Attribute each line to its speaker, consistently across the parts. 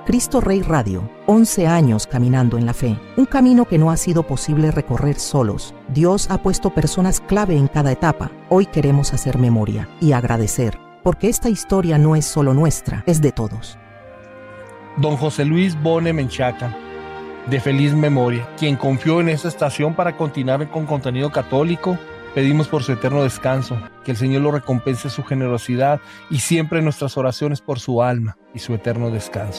Speaker 1: Cristo Rey Radio, 11 años caminando en la fe. Un camino que no ha sido posible recorrer solos. Dios ha puesto personas clave en cada etapa. Hoy queremos hacer memoria y agradecer, porque esta historia no es solo nuestra, es de todos.
Speaker 2: Don José Luis Bone Menchaca, de feliz memoria, quien confió en esta estación para continuar con contenido católico. Pedimos por su eterno descanso, que el Señor lo recompense su generosidad y siempre nuestras oraciones por su alma y su eterno descanso.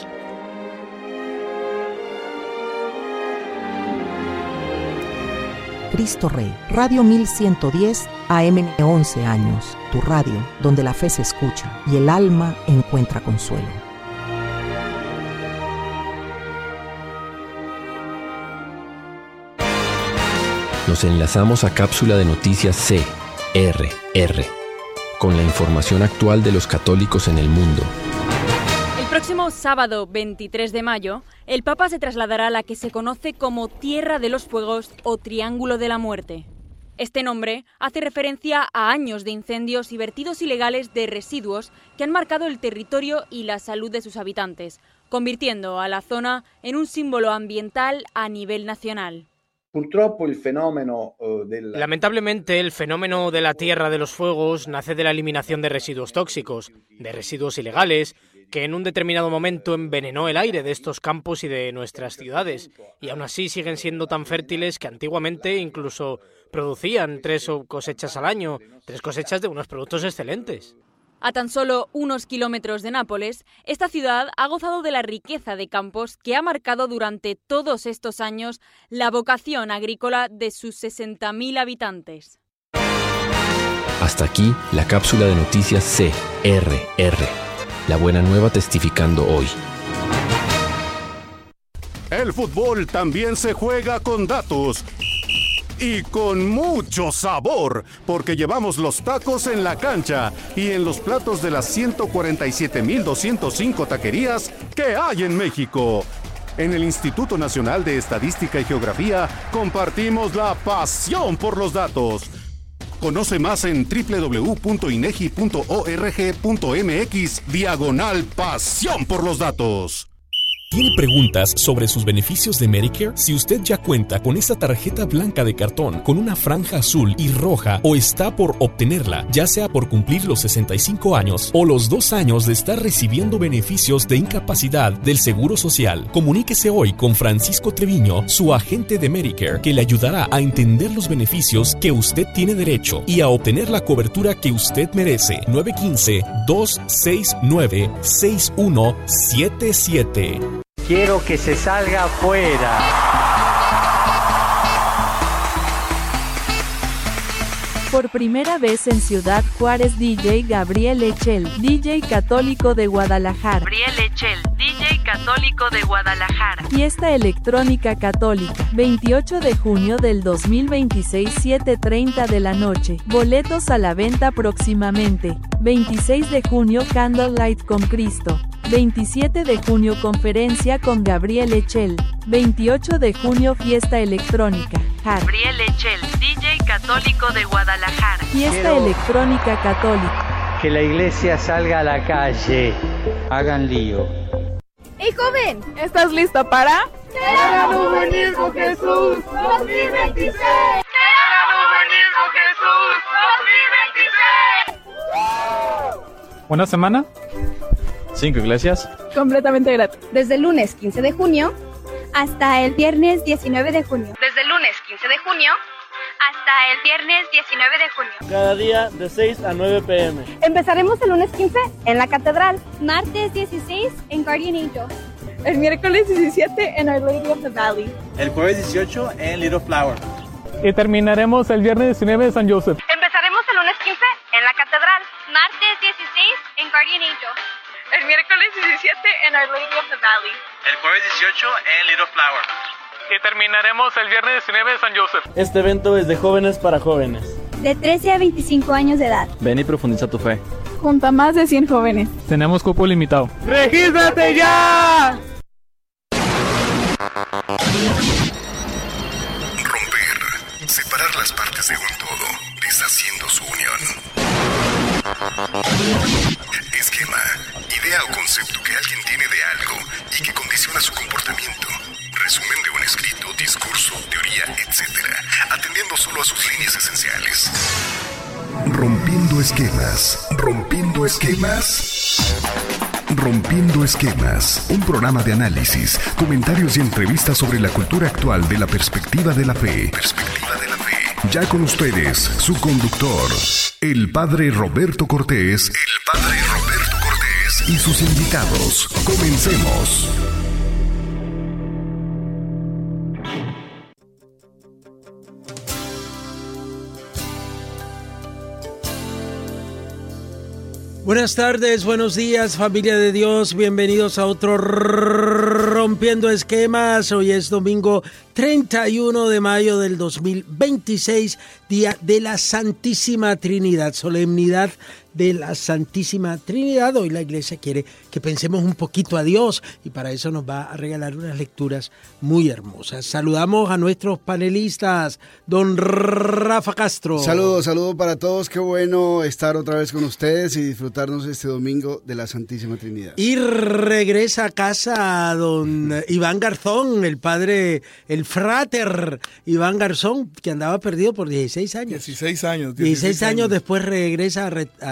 Speaker 1: Cristo Rey, Radio 1110 AM, 11 años, tu radio donde la fe se escucha y el alma encuentra consuelo.
Speaker 3: Nos enlazamos a Cápsula de Noticias CRR, con la información actual de los católicos en el mundo.
Speaker 4: El próximo sábado 23 de mayo, el Papa se trasladará a la que se conoce como Tierra de los Fuegos o Triángulo de la Muerte. Este nombre hace referencia a años de incendios y vertidos ilegales de residuos que han marcado el territorio y la salud de sus habitantes, convirtiendo a la zona en un símbolo ambiental a nivel nacional.
Speaker 5: Lamentablemente, el fenómeno de la Tierra de los Fuegos nace de la eliminación de residuos tóxicos, de residuos ilegales, que en un determinado momento envenenó el aire de estos campos y de nuestras ciudades, y aún así siguen siendo tan fértiles que antiguamente incluso producían 3 cosechas al año, 3 cosechas de unos productos excelentes.
Speaker 4: A tan solo unos kilómetros de Nápoles, esta ciudad ha gozado de la riqueza de campos que ha marcado durante todos estos años la vocación agrícola de sus 60.000 habitantes.
Speaker 3: Hasta aquí la cápsula de noticias CRR. La buena nueva testificando hoy.
Speaker 6: El fútbol también se juega con datos. Y con mucho sabor, porque llevamos los tacos en la cancha y en los platos de las 147.205 taquerías que hay en México. En el Instituto Nacional de Estadística y Geografía compartimos la pasión por los datos. Conoce más en www.inegi.org.mx/pasión por los datos.
Speaker 7: ¿Tiene preguntas sobre sus beneficios de Medicare? Si usted ya cuenta con esa tarjeta blanca de cartón con una franja azul y roja o está por obtenerla, ya sea por cumplir los 65 años o los 2 años de estar recibiendo beneficios de incapacidad del Seguro Social, comuníquese hoy con Francisco Treviño, su agente de Medicare, que le ayudará a entender los beneficios que usted tiene derecho y a obtener la cobertura que usted merece. 915-269-6177.
Speaker 8: Quiero que se salga afuera.
Speaker 9: Por primera vez en Ciudad Juárez, DJ Gabriel Echel, DJ católico de Guadalajara.
Speaker 10: Gabriel Echel, DJ católico de Guadalajara.
Speaker 9: Fiesta electrónica católica, 28 de junio del 2026, 7:30 de la noche. Boletos a la venta próximamente. 26 de junio, Candlelight con Cristo. 27 de junio, conferencia con Gabriel Echel. 28 de junio, fiesta electrónica.
Speaker 10: Gabriel Echel, DJ católico de Guadalajara.
Speaker 9: Fiesta electrónica católica.
Speaker 8: Que la iglesia salga a la calle. Hagan lío.
Speaker 11: ¡Hey, joven! ¿Estás listo para?
Speaker 12: ¡Queremos venir con Jesús 2026! ¡Queremos venir con Jesús 2026!
Speaker 13: ¿Una semana? 5 iglesias.
Speaker 11: Completamente gratis.
Speaker 14: Desde el lunes 15 de junio hasta el viernes 19 de junio.
Speaker 10: Desde el lunes 15 de junio hasta el viernes 19 de junio.
Speaker 15: Cada día de 6 a 9 p.m.
Speaker 14: Empezaremos el lunes 15 en la Catedral.
Speaker 16: Martes 16 en Guardian Angel.
Speaker 11: El miércoles 17 en Our Lady of the Valley.
Speaker 15: El jueves 18 en Little Flower.
Speaker 13: Y terminaremos el viernes 19 en San Joseph.
Speaker 14: Empezaremos el lunes 15 en la Catedral.
Speaker 16: Martes 16 en Guardian Angel.
Speaker 11: El miércoles 17 en Our Lady of the Valley.
Speaker 15: El jueves 18 en Little Flower.
Speaker 13: Y terminaremos el viernes 19 en San Joseph.
Speaker 15: Este evento es de jóvenes para jóvenes.
Speaker 16: De 13 a 25 años de edad.
Speaker 13: Ven y profundiza tu fe.
Speaker 11: Junto a más de 100 jóvenes.
Speaker 13: Tenemos cupo limitado.
Speaker 15: ¡Regístrate ya!
Speaker 6: Romper, separar las partes de un todo, deshaciendo su unión.
Speaker 17: Esquema, idea o concepto que alguien tiene de algo y que condiciona su comportamiento. Resumen de un escrito, discurso, teoría, etc. Atendiendo solo a sus líneas esenciales. Rompiendo esquemas. Rompiendo esquemas. Rompiendo esquemas. Un programa de análisis, comentarios y entrevistas sobre la cultura actual de la perspectiva de la fe. Ya con ustedes, su conductor, el padre Roberto Cortés. Y sus invitados. Comencemos.
Speaker 18: Buenas tardes, buenos días, familia de Dios. Bienvenidos a otro Rompiendo Esquemas. Hoy es domingo 31 de mayo del 2026, día de la Santísima Trinidad, solemnidad de la Santísima Trinidad. Hoy la iglesia quiere que pensemos un poquito a Dios y para eso nos va a regalar unas lecturas muy hermosas. Saludamos a nuestros panelistas, don Rafa Castro.
Speaker 19: Saludos para todos, qué bueno estar otra vez con ustedes y disfrutarnos este domingo de la Santísima Trinidad.
Speaker 18: Y regresa a casa don Iván Garzón, el padre, el frater Iván Garzón, que andaba perdido por 16 años.
Speaker 20: 16 años.
Speaker 18: 16 años después regresa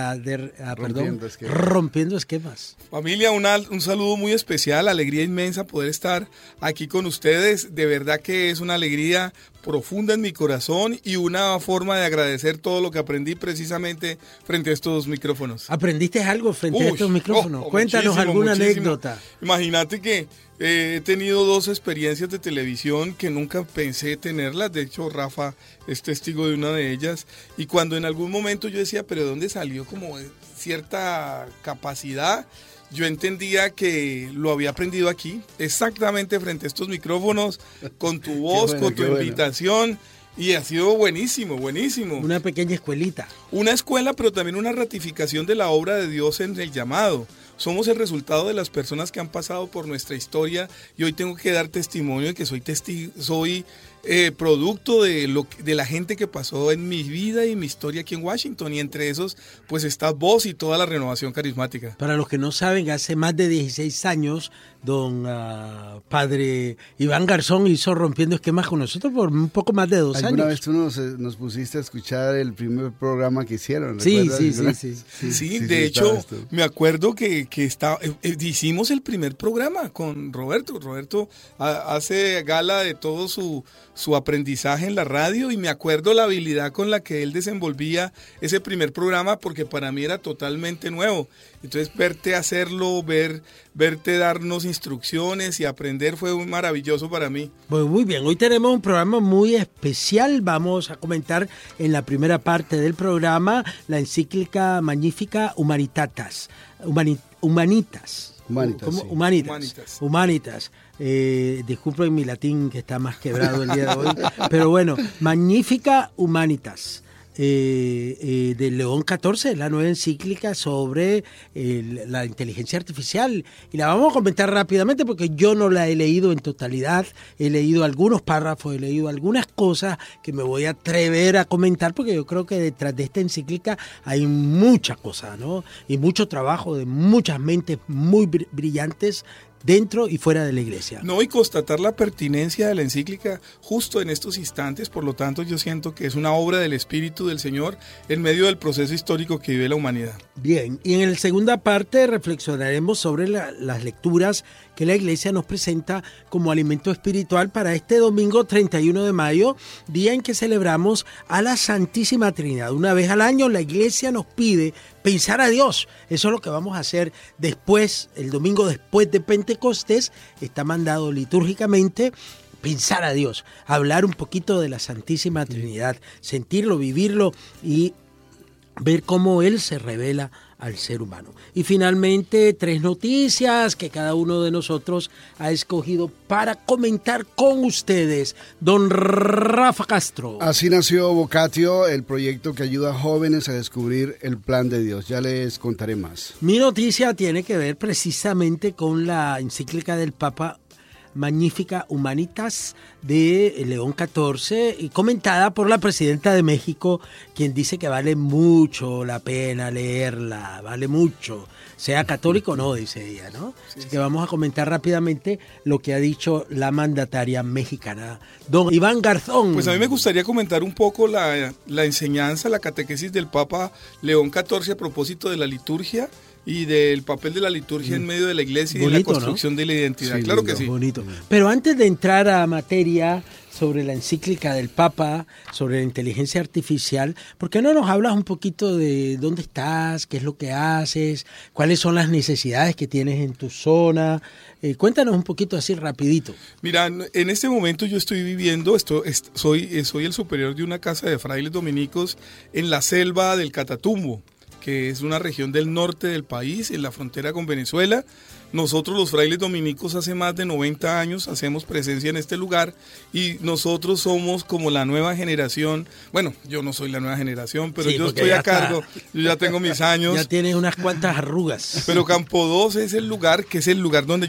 Speaker 18: Rompiendo Esquemas.
Speaker 20: Familia, un saludo muy especial, alegría inmensa poder estar aquí con ustedes. De verdad que es una alegría profunda en mi corazón y una forma de agradecer todo lo que aprendí precisamente frente a estos micrófonos.
Speaker 18: ¿Aprendiste algo frente a estos micrófonos? Cuéntanos alguna anécdota.
Speaker 20: Imagínate que he tenido 2 experiencias de televisión que nunca pensé tenerlas. De hecho, Rafa es testigo de una de ellas. Y cuando en algún momento yo decía, ¿pero de dónde salió como cierta capacidad? Yo entendía que lo había aprendido aquí, exactamente frente a estos micrófonos, con tu voz, con tu invitación. Y ha sido buenísimo.
Speaker 18: Una pequeña escuelita.
Speaker 20: Una escuela, pero también una ratificación de la obra de Dios en el llamado. Somos el resultado de las personas que han pasado por nuestra historia y hoy tengo que dar testimonio de que soy producto de la gente que pasó en mi vida y mi historia aquí en Washington, y entre esos pues está vos y toda la renovación carismática.
Speaker 18: Para los que no saben, hace más de 16 años don padre Iván Garzón hizo Rompiendo Esquemas con nosotros por un poco más de 2 años.
Speaker 19: ¿Alguna vez tú nos pusiste a escuchar el primer programa que hicieron?
Speaker 18: Sí,
Speaker 20: de hecho me acuerdo que hicimos el primer programa con Roberto. Roberto hace gala de todo su aprendizaje en la radio y me acuerdo la habilidad con la que él desenvolvía ese primer programa porque para mí era totalmente nuevo. Entonces verte hacerlo, verte darnos instrucciones y aprender fue muy maravilloso para mí.
Speaker 18: Pues muy bien, hoy tenemos un programa muy especial. Vamos a comentar en la primera parte del programa la encíclica Magnificat Humanitatis. Disculpen mi latín que está más quebrado el día de hoy, pero bueno, Magnificat Humanitas. De León XIV, la nueva encíclica sobre la inteligencia artificial, y la vamos a comentar rápidamente porque yo no la he leído en totalidad. He leído algunos párrafos, he leído algunas cosas que me voy a atrever a comentar porque yo creo que detrás de esta encíclica hay mucha cosa, ¿no? Y mucho trabajo de muchas mentes muy brillantes dentro y fuera de la iglesia.
Speaker 20: No, y constatar la pertinencia de la encíclica justo en estos instantes. Por lo tanto, yo siento que es una obra del Espíritu del Señor en medio del proceso histórico que vive la humanidad.
Speaker 18: Bien, y en la segunda parte reflexionaremos sobre las lecturas que la iglesia nos presenta como alimento espiritual para este domingo 31 de mayo, día en que celebramos a la Santísima Trinidad. Una vez al año la iglesia nos pide pensar a Dios. Eso es lo que vamos a hacer después, el domingo después de Pentecostés. Está mandado litúrgicamente pensar a Dios, hablar un poquito de la Santísima Trinidad, sentirlo, vivirlo y ver cómo Él se revela al ser humano. Y finalmente 3 noticias que cada uno de nosotros ha escogido para comentar con ustedes. Don Rafa Castro.
Speaker 19: Así nació Vocatio, el proyecto que ayuda a jóvenes a descubrir el plan de Dios. Ya les contaré más.
Speaker 18: Mi noticia tiene que ver precisamente con la encíclica del Papa Magnífica Humanitas de León XIV, y comentada por la presidenta de México, quien dice que vale mucho la pena leerla, vale mucho, sea católico o no, dice ella, ¿no?
Speaker 20: Sí,
Speaker 18: Así que vamos a comentar rápidamente lo que ha dicho la mandataria mexicana. Don Iván Garzón.
Speaker 20: Pues a mí me gustaría comentar un poco la enseñanza, la catequesis del Papa León XIV a propósito de la liturgia y del papel de la liturgia en medio de la iglesia y
Speaker 18: bonito,
Speaker 20: de la construcción, ¿no?, de la identidad.
Speaker 18: Sí,
Speaker 20: claro
Speaker 18: lindo,
Speaker 20: que sí.
Speaker 18: Bonito. Pero antes de entrar a materia sobre la encíclica del Papa, sobre la inteligencia artificial, ¿por qué no nos hablas un poquito de dónde estás, qué es lo que haces, cuáles son las necesidades que tienes en tu zona? Cuéntanos un poquito así rapidito.
Speaker 20: Mira, en este momento yo estoy viviendo, soy el superior de una casa de frailes dominicos en la selva del Catatumbo, que es una región del norte del país, en la frontera con Venezuela. Nosotros los frailes dominicos hace más de 90 años hacemos presencia en este lugar y nosotros somos como la nueva generación. Bueno, yo no soy la nueva generación, pero sí, yo estoy a cargo, yo ya tengo mis años.
Speaker 18: Ya tienes unas cuantas arrugas.
Speaker 20: Pero Campo 2 es el lugar, que es el lugar donde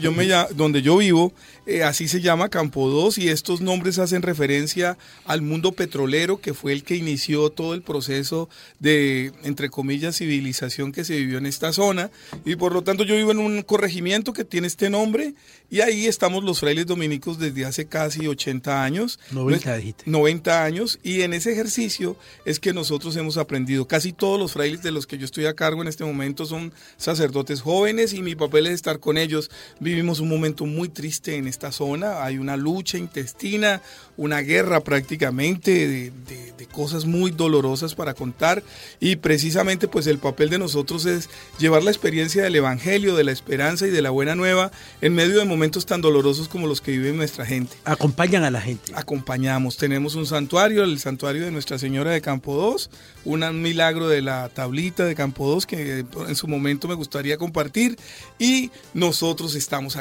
Speaker 20: yo vivo, así se llama Campo 2, y estos nombres hacen referencia al mundo petrolero, que fue el que inició todo el proceso de, entre comillas, civilización que se vivió en esta zona, y por lo tanto yo vivo en un corregimiento que tiene este nombre, y ahí estamos los frailes dominicos desde hace casi 80 años.
Speaker 18: 90 dijiste.
Speaker 20: 90 años, y en ese ejercicio es que nosotros hemos aprendido. Casi todos los frailes de los que yo estoy a cargo en este momento son sacerdotes jóvenes, y mi papel es estar con ellos. Vivimos un momento muy triste en esta zona, hay una lucha intestina, una guerra prácticamente de cosas muy dolorosas para contar, y precisamente pues el papel de nosotros es llevar la experiencia del evangelio, de la esperanza y de la buena nueva en medio de momentos tan dolorosos como los que vive nuestra gente.
Speaker 18: ¿Acompañan a la gente?
Speaker 20: Acompañamos, tenemos un santuario, el santuario de Nuestra Señora de Campo 2, un milagro de la tablita de Campo 2 que en su momento me gustaría compartir, y nosotros estamos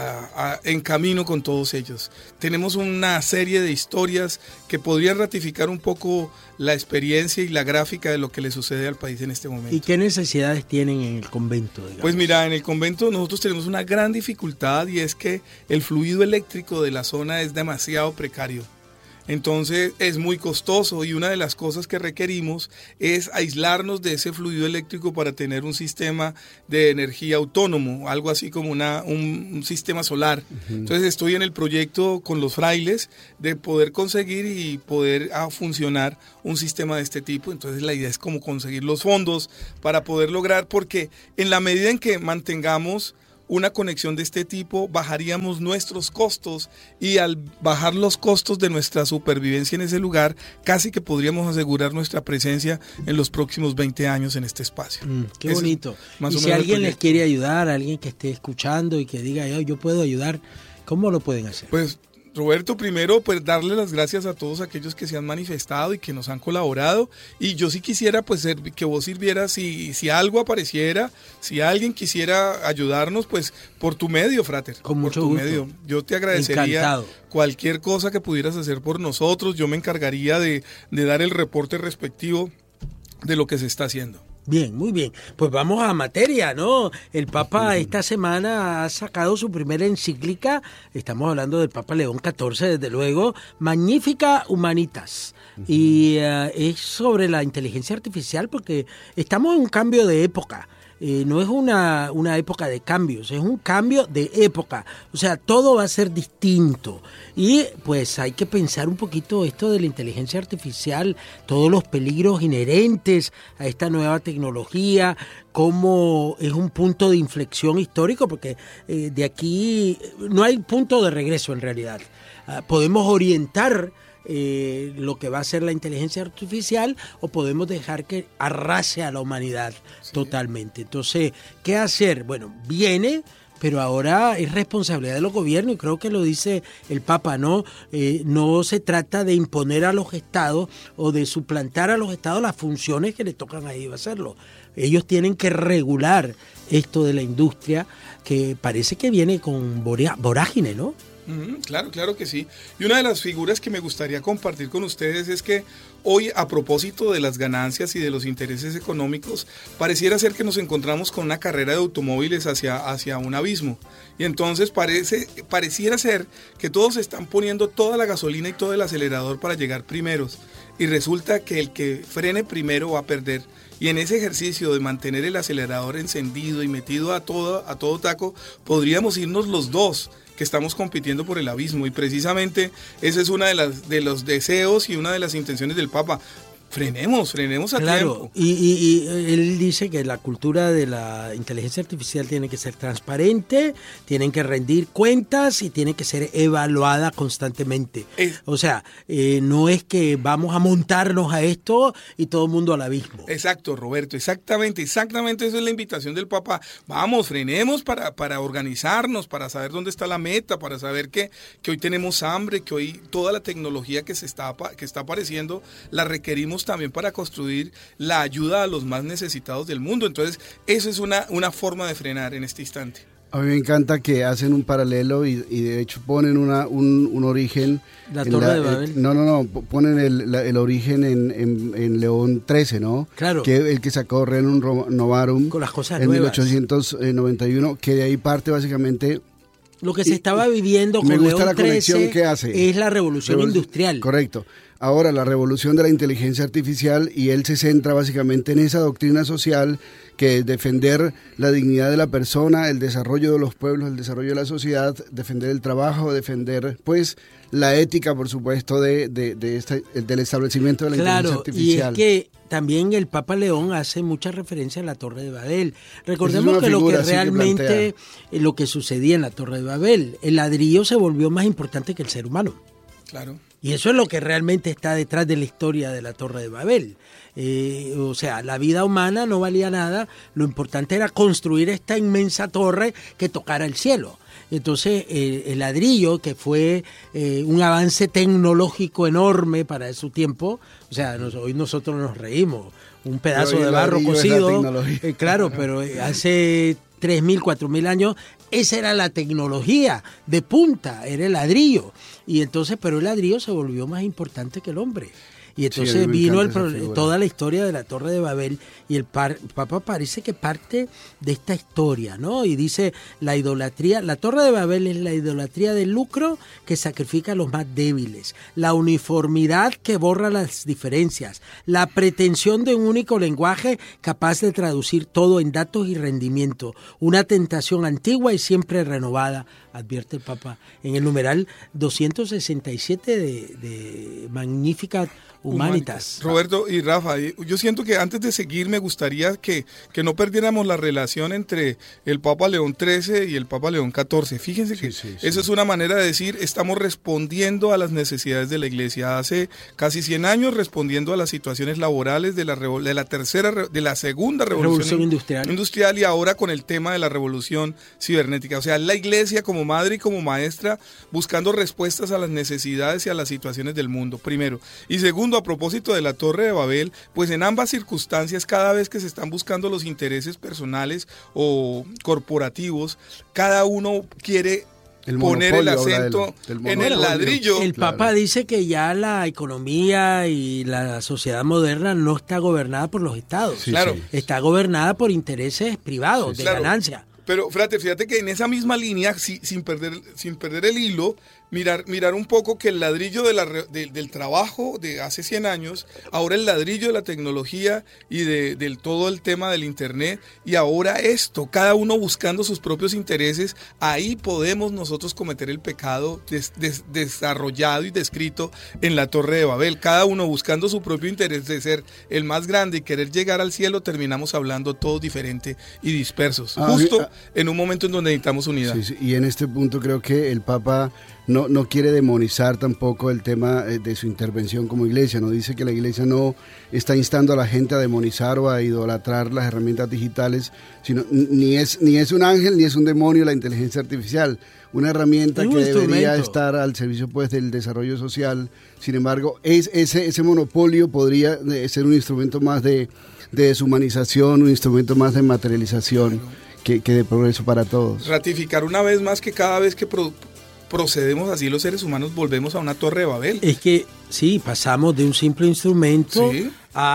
Speaker 20: en camino con todos ellos. Tenemos una serie de historias que podrían ratificar un poco la experiencia y la gráfica de lo que le sucede al país en este momento.
Speaker 18: ¿Y qué necesidades tienen en el convento, digamos?
Speaker 20: Pues mira, en el convento nosotros tenemos una gran dificultad, y es que el fluido eléctrico de la zona es demasiado precario. Entonces es muy costoso, y una de las cosas que requerimos es aislarnos de ese fluido eléctrico para tener un sistema de energía autónomo, algo así como un sistema solar. Entonces estoy en el proyecto con los frailes de poder conseguir y poder funcionar un sistema de este tipo. Entonces la idea es como conseguir los fondos para poder lograr, porque en la medida en que mantengamos una conexión de este tipo, bajaríamos nuestros costos, y al bajar los costos de nuestra supervivencia en ese lugar, casi que podríamos asegurar nuestra presencia en los próximos 20 años en este espacio.
Speaker 18: Qué eso bonito. Y si alguien les quiere ayudar, alguien que esté escuchando y que diga, yo puedo ayudar, ¿cómo lo pueden hacer?
Speaker 20: Pues Roberto, primero pues darle las gracias a todos aquellos que se han manifestado y que nos han colaborado, y yo sí quisiera pues que vos sirvieras, si algo apareciera, si alguien quisiera ayudarnos, pues por tu medio, frater.
Speaker 18: Con mucho gusto.
Speaker 20: Medio. Yo te agradecería
Speaker 18: Encantado.
Speaker 20: Cualquier cosa que pudieras hacer por nosotros. Yo me encargaría de dar el reporte respectivo de lo que se está haciendo.
Speaker 18: Bien, muy bien. Pues vamos a materia, ¿no? El Papa esta semana ha sacado su primera encíclica, estamos hablando del Papa León XIV, desde luego, Magnífica Humanitas. Y es sobre la inteligencia artificial, porque estamos en un cambio de época. No es una época de cambios, es un cambio de época. O sea, todo va a ser distinto. Y pues hay que pensar un poquito esto de la inteligencia artificial, todos los peligros inherentes a esta nueva tecnología, cómo es un punto de inflexión histórico, porque de aquí no hay punto de regreso en realidad. Podemos orientar lo que va a ser la inteligencia artificial, o podemos dejar que arrase a la humanidad totalmente. Entonces, ¿qué hacer? Bueno, viene, pero ahora es responsabilidad de los gobiernos, y creo que lo dice el Papa, ¿no? No se trata de imponer a los estados o de suplantar a los estados las funciones que les tocan a ellos hacerlo. Ellos tienen que regular esto de la industria, que parece que viene con vorágine, ¿no?
Speaker 20: Claro que sí. Y una de las figuras que me gustaría compartir con ustedes es que hoy, a propósito de las ganancias y de los intereses económicos, pareciera ser que nos encontramos con una carrera de automóviles hacia un abismo. abismo. Y entonces pareciera ser que todos están poniendo toda la gasolina y todo el acelerador para llegar primeros. Y resulta que el que frene primero va a perder. Y en ese ejercicio de mantener el acelerador encendido y metido a todo taco, podríamos irnos los dos que estamos compitiendo por el abismo. Y precisamente ese es uno de los deseos y una de las intenciones del Papa. Frenemos a tiempo.
Speaker 18: Y él dice que la cultura de la inteligencia artificial tiene que ser transparente, tienen que rendir cuentas y tiene que ser evaluada constantemente. O sea, no es que vamos a montarnos a esto y todo el mundo al abismo.
Speaker 20: Exacto, Roberto, exactamente, esa es la invitación del Papa. Vamos, frenemos para organizarnos, para saber dónde está la meta, para saber que hoy tenemos hambre, que hoy toda la tecnología que está apareciendo la requerimos también para construir la ayuda a los más necesitados del mundo. Entonces, eso es una forma de frenar en este instante.
Speaker 19: A mí me encanta que hacen un paralelo y de hecho ponen un origen.
Speaker 18: La Torre de Babel.
Speaker 19: No, ponen el origen en León XIII, ¿no?
Speaker 18: Claro.
Speaker 19: Que el que sacó Rerum Novarum
Speaker 18: con las cosas
Speaker 19: en
Speaker 18: nuevas.
Speaker 19: 1891, que de ahí parte básicamente.
Speaker 18: Lo que se estaba viviendo con León
Speaker 19: la conexión
Speaker 18: XIII
Speaker 19: que hace.
Speaker 18: Es la revolución industrial.
Speaker 19: Correcto. Ahora, la revolución de la inteligencia artificial, y él se centra básicamente en esa doctrina social que es defender la dignidad de la persona, el desarrollo de los pueblos, el desarrollo de la sociedad, defender el trabajo, defender pues la ética, por supuesto, del establecimiento de la inteligencia artificial.
Speaker 18: Y es que también el Papa León hace mucha referencia a la Torre de Babel. Recordemos que lo que realmente lo que sucedía en la Torre de Babel, el ladrillo se volvió más importante que el ser humano.
Speaker 20: Claro.
Speaker 18: Y eso es lo que realmente está detrás de la historia de la Torre de Babel. O sea, la vida humana no valía nada, lo importante era construir esta inmensa torre que tocara el cielo. Entonces, el ladrillo, que fue un avance tecnológico enorme para su tiempo, o sea, hoy nosotros nos reímos, un pedazo de barro cocido, claro, pero hace 3.000, 4.000 años, esa era la tecnología de punta, era el ladrillo. Y entonces, pero el ladrillo se volvió más importante que el hombre. Y entonces vino toda la historia de la Torre de Babel, y el Papa parece que parte de esta historia, ¿no? Y dice, la idolatría, la Torre de Babel es la idolatría del lucro que sacrifica a los más débiles, la uniformidad que borra las diferencias, la pretensión de un único lenguaje capaz de traducir todo en datos y rendimiento, una tentación antigua y siempre renovada, advierte el Papa en el numeral 267 de Magnificat Humanitas.
Speaker 20: Roberto y Rafa, yo siento que antes de seguir me gustaría que no perdiéramos la relación entre el Papa León XIII y el Papa León XIV. Fíjense que eso es una manera de decir, estamos respondiendo a las necesidades de la Iglesia. Hace casi 100 años respondiendo a las situaciones laborales de la segunda revolución industrial, y ahora con el tema de la revolución cibernética. O sea, la Iglesia como madre y como maestra buscando respuestas a las necesidades y a las situaciones del mundo, primero. Y segundo, a propósito de la Torre de Babel, pues en ambas circunstancias, cada vez que se están buscando los intereses personales o corporativos, cada uno quiere poner el acento en el ladrillo.
Speaker 18: El Papa dice que ya la economía y la sociedad moderna no está gobernada por los estados, está gobernada por intereses privados de ganancia.
Speaker 20: Pero, Frate, fíjate que en esa misma línea, sin perder el hilo, mirar un poco que el ladrillo del trabajo de hace 100 años, ahora el ladrillo de la tecnología y del todo el tema del internet, y ahora esto, cada uno buscando sus propios intereses, ahí podemos nosotros cometer el pecado desarrollado y descrito en la Torre de Babel. Cada uno buscando su propio interés de ser el más grande y querer llegar al cielo, terminamos hablando todos diferente y dispersos, justo en un momento en donde necesitamos unidad.
Speaker 19: Y en este punto creo que el Papa no quiere demonizar tampoco el tema de su intervención como iglesia. No dice que la iglesia no está instando a la gente a demonizar o a idolatrar las herramientas digitales, sino ni es un ángel ni es un demonio la inteligencia artificial, una herramienta que debería estar al servicio pues del desarrollo social. Sin embargo, ese monopolio podría ser un instrumento más de deshumanización, un instrumento más de materialización que de progreso para todos.
Speaker 20: Ratificar una vez más que cada vez que procedemos así los seres humanos volvemos a una Torre de Babel.
Speaker 18: Es que sí, pasamos de un simple instrumento a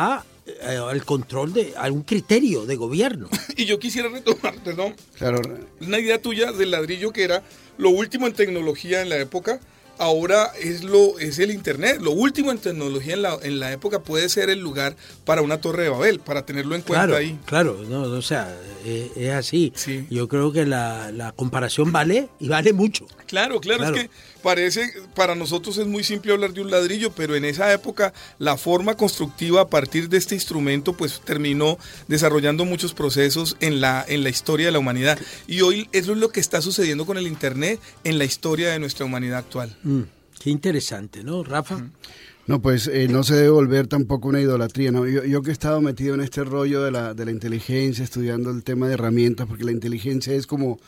Speaker 18: al control a un criterio de gobierno.
Speaker 20: Y yo quisiera retomar, perdón,
Speaker 19: claro,
Speaker 20: una idea tuya del ladrillo que era lo último en tecnología en la época. Ahora es el Internet. Lo último en tecnología en la época puede ser el lugar para una Torre de Babel, para tenerlo en cuenta ahí.
Speaker 18: Claro, no, o sea, es así.
Speaker 20: Sí.
Speaker 18: Yo creo que la comparación vale y vale mucho.
Speaker 20: Claro, es que para nosotros es muy simple hablar de un ladrillo, pero en esa época la forma constructiva a partir de este instrumento pues terminó desarrollando muchos procesos en la historia de la humanidad. Y hoy eso es lo que está sucediendo con el Internet en la historia de nuestra humanidad actual.
Speaker 18: Qué interesante, ¿no, Rafa?
Speaker 19: No, pues no se debe volver tampoco una idolatría, ¿no? Yo que he estado metido en este rollo de la inteligencia, estudiando el tema de herramientas, porque la inteligencia es como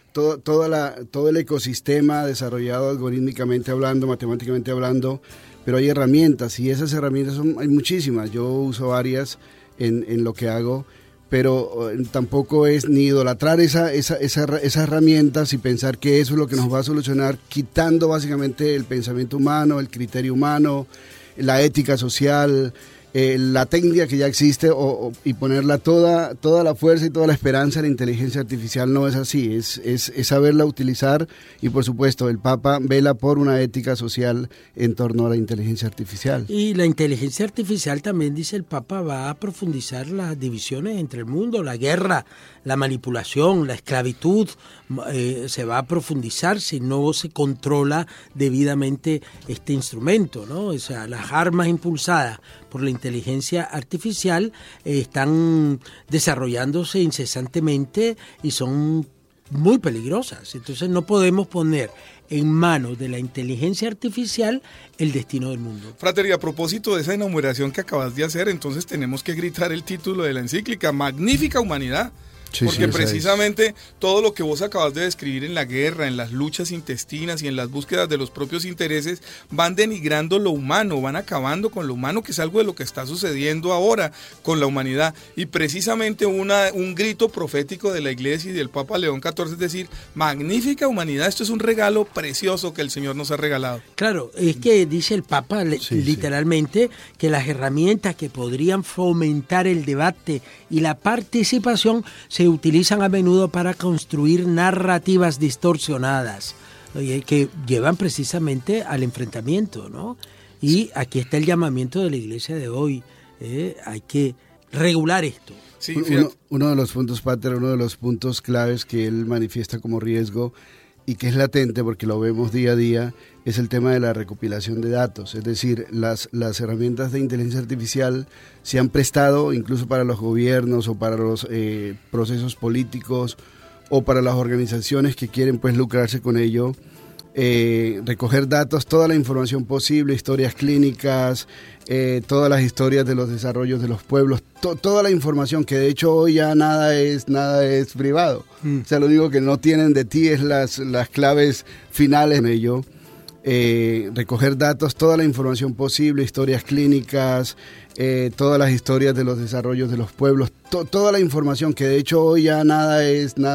Speaker 19: todo el ecosistema desarrollado algorítmicamente hablando, matemáticamente hablando, pero hay herramientas y esas herramientas hay muchísimas. Yo uso varias en lo que hago, pero tampoco es ni idolatrar esas herramientas y pensar que eso es lo que nos va a solucionar, quitando básicamente el pensamiento humano, el criterio humano, la ética social, la técnica que ya existe y ponerla toda la fuerza y toda la esperanza en la inteligencia artificial. No es así, es saberla utilizar y por supuesto el Papa vela por una ética social en torno a la inteligencia artificial.
Speaker 18: Y la inteligencia artificial también, dice el Papa, va a profundizar las divisiones entre el mundo, la guerra, la manipulación, la esclavitud, se va a profundizar si no se controla debidamente este instrumento, ¿no? O sea, las armas impulsadas por la inteligencia artificial están desarrollándose incesantemente y son muy peligrosas. Entonces no podemos poner en manos de la inteligencia artificial el destino del mundo.
Speaker 20: Frater, y a propósito de esa enumeración que acabas de hacer, entonces tenemos que gritar el título de la encíclica, Magnífica Humanidad. Porque precisamente todo lo que vos acabas de describir en la guerra, en las luchas intestinas y en las búsquedas de los propios intereses, van denigrando lo humano, van acabando con lo humano, que es algo de lo que está sucediendo ahora con la humanidad. Y precisamente un grito profético de la Iglesia y del Papa León XIV es decir, magnífica humanidad, esto es un regalo precioso que el Señor nos ha regalado.
Speaker 18: Claro, es que dice el Papa literalmente que las herramientas que podrían fomentar el debate y la participación se utilizan a menudo para construir narrativas distorsionadas que llevan precisamente al enfrentamiento, ¿no? Y aquí está el llamamiento de la Iglesia de hoy, hay que regular esto.
Speaker 20: Sí,
Speaker 19: uno de los puntos, Pater, uno de los puntos claves que él manifiesta como riesgo y que es latente porque lo vemos día a día, es el tema de la recopilación de datos. Es decir, las herramientas de inteligencia artificial se han prestado incluso para los gobiernos o para los procesos políticos o para las organizaciones que quieren pues lucrarse con ello, recoger datos, toda la información posible, historias clínicas, todas las historias de los desarrollos de los pueblos, toda la información, que de hecho hoy ya nada es privado. O sea, lo único que no tienen de ti es las claves finales en ello. Recoger datos, toda la información posible, historias clínicas, todas las historias de los desarrollos de los pueblos, toda la información, que de hecho hoy ya nada es